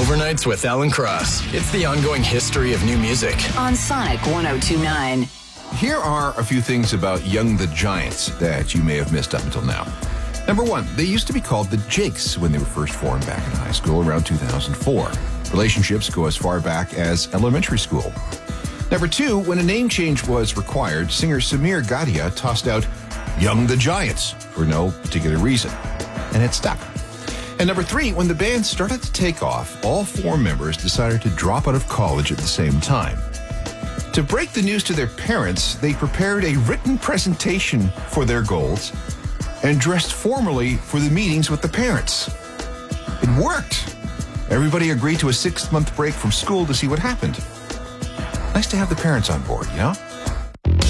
Overnights with Alan Cross. It's the ongoing history of new music. On Sonic 102.9. Here are a few things about Young the Giants that you may have missed up until now. Number one, they used to be called the Jakes when they were first formed back in high school around 2004. Relationships go as far back as elementary school. Number two, when a name change was required, singer Samir Gadia tossed out Young the Giants for no particular reason, and it stuck. And number three, when the band started to take off, all four members decided to drop out of college at the same time. To break the news to their parents, they prepared a written presentation for their goals and dressed formally for the meetings with the parents. It worked. Everybody agreed to a 6-month break from school to see what happened. Nice to have the parents on board, you know?